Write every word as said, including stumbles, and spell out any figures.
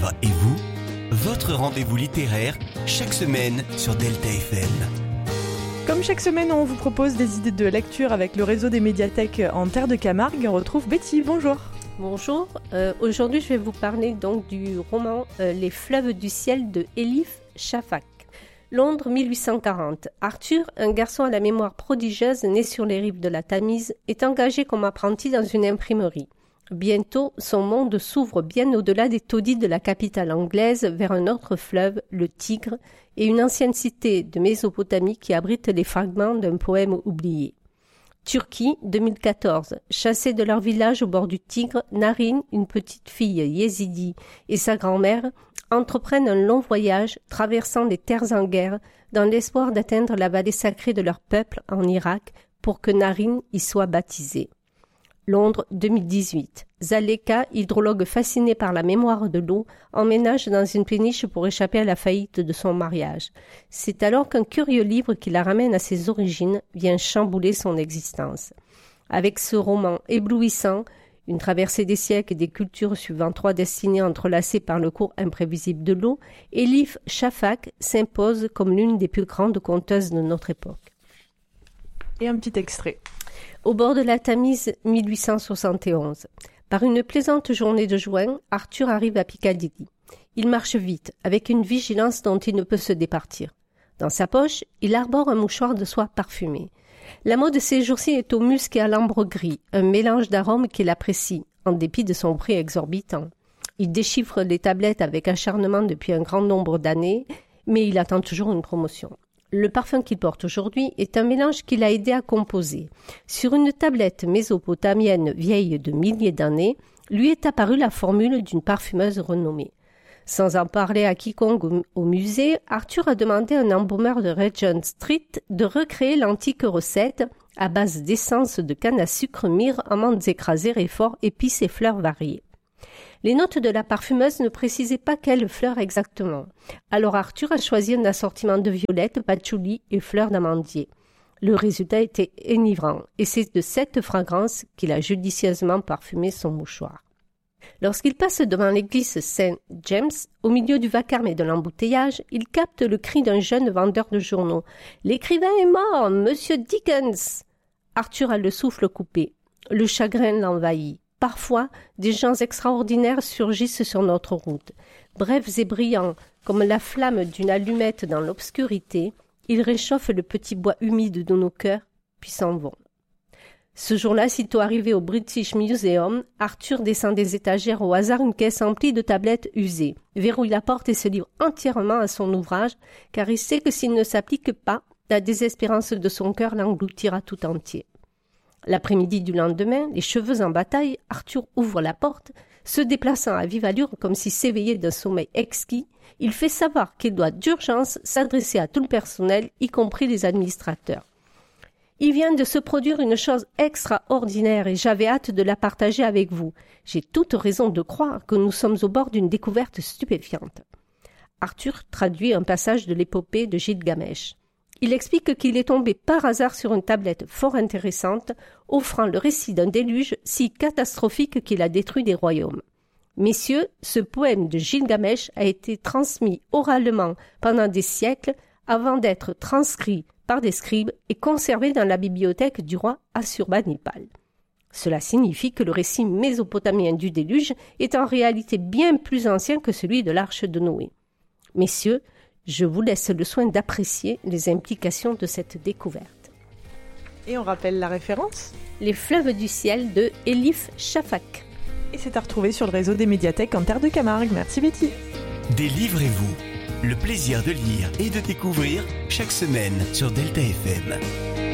livres et vous, votre rendez-vous littéraire chaque semaine sur Delta F M. Comme chaque semaine, on vous propose des idées de lecture avec le réseau des médiathèques en Terre de Camargue. On retrouve Betty, bonjour. Bonjour, euh, aujourd'hui je vais vous parler donc du roman euh, Les fleuves du ciel de Elif Shafak. Londres mille huit cent quarante. Arthur, un garçon à la mémoire prodigieuse né sur les rives de la Tamise, est engagé comme apprenti dans une imprimerie. Bientôt, son monde s'ouvre bien au-delà des taudis de la capitale anglaise vers un autre fleuve, le Tigre, et une ancienne cité de Mésopotamie qui abrite les fragments d'un poème oublié. Turquie, deux mille quatorze. Chassés de leur village au bord du Tigre, Narine, une petite fille yézidi, et sa grand-mère entreprennent un long voyage traversant les terres en guerre dans l'espoir d'atteindre la vallée sacrée de leur peuple en Irak pour que Narine y soit baptisée. Londres, deux mille dix-huit. Zaleka, hydrologue fasciné par la mémoire de l'eau, emménage dans une péniche pour échapper à la faillite de son mariage. C'est alors qu'un curieux livre qui la ramène à ses origines vient chambouler son existence. Avec ce roman éblouissant, une traversée des siècles et des cultures suivant trois destinées entrelacées par le cours imprévisible de l'eau, Elif Shafak s'impose comme l'une des plus grandes conteuses de notre époque. Et un petit extrait. Au bord de la Tamise, mille huit cent soixante et onze. Par une plaisante journée de juin, Arthur arrive à Piccadilly. Il marche vite, avec une vigilance dont il ne peut se départir. Dans sa poche, il arbore un mouchoir de soie parfumé. La mode de ces jours-ci est au musc et à l'ambre gris, un mélange d'arômes qu'il apprécie, en dépit de son prix exorbitant. Il déchiffre les tablettes avec acharnement depuis un grand nombre d'années, mais il attend toujours une promotion. Le parfum qu'il porte aujourd'hui est un mélange qu'il a aidé à composer. Sur une tablette mésopotamienne vieille de milliers d'années, lui est apparue la formule d'une parfumeuse renommée. Sans en parler à quiconque au musée, Arthur a demandé à un embaumeur de Regent Street de recréer l'antique recette à base d'essence de canne à sucre, myrrhe, amandes écrasées, réfort, épices et fleurs variées. Les notes de la parfumeuse ne précisaient pas quelles fleurs exactement. Alors Arthur a choisi un assortiment de violettes, patchouli et fleurs d'amandier. Le résultat était enivrant, et c'est de cette fragrance qu'il a judicieusement parfumé son mouchoir. Lorsqu'il passe devant l'église Saint-James, au milieu du vacarme et de l'embouteillage, il capte le cri d'un jeune vendeur de journaux. « L'écrivain est mort, Monsieur Dickens !» Arthur a le souffle coupé. Le chagrin l'envahit. Parfois, des gens extraordinaires surgissent sur notre route. Brefs et brillants, comme la flamme d'une allumette dans l'obscurité, ils réchauffent le petit bois humide de nos cœurs, puis s'en vont. Ce jour-là, sitôt arrivé au British Museum, Arthur descend des étagères au hasard une caisse emplie de tablettes usées, verrouille la porte et se livre entièrement à son ouvrage, car il sait que s'il ne s'applique pas, la désespérance de son cœur l'engloutira tout entier. L'après-midi du lendemain, les cheveux en bataille, Arthur ouvre la porte, se déplaçant à vive allure comme s'il s'éveillait d'un sommeil exquis. Il fait savoir qu'il doit d'urgence s'adresser à tout le personnel, y compris les administrateurs. Il vient de se produire une chose extraordinaire et j'avais hâte de la partager avec vous. J'ai toute raison de croire que nous sommes au bord d'une découverte stupéfiante. Arthur traduit un passage de l'épopée de Gilgamesh. Il explique qu'il est tombé par hasard sur une tablette fort intéressante, offrant le récit d'un déluge si catastrophique qu'il a détruit des royaumes. Messieurs, ce poème de Gilgamesh a été transmis oralement pendant des siècles avant d'être transcrit par des scribes et conservé dans la bibliothèque du roi Assurbanipal. Cela signifie que le récit mésopotamien du déluge est en réalité bien plus ancien que celui de l'arche de Noé. Messieurs, je vous laisse le soin d'apprécier les implications de cette découverte. Et on rappelle la référence ? Les fleuves du ciel de Elif Shafak. Et c'est à retrouver sur le réseau des médiathèques en Terre de Camargue. Merci Betty. Délivrez-vous. Le plaisir de lire et de découvrir chaque semaine sur Delta F M.